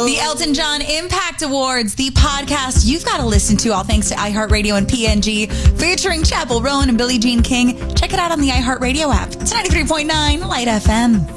The Elton John Impact Awards, the podcast you've got to listen to, all thanks to iHeartRadio and PNG, featuring Chappell Roan and Billie Jean King. Check it out on the iHeartRadio app. It's 93.9 Light FM.